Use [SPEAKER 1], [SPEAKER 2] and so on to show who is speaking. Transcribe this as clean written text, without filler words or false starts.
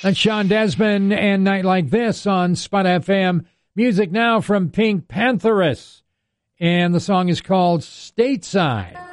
[SPEAKER 1] That's Sean Desmond and Night Like This on Spot FM. Music now from Pink Pantheress. And the song is called Stateside.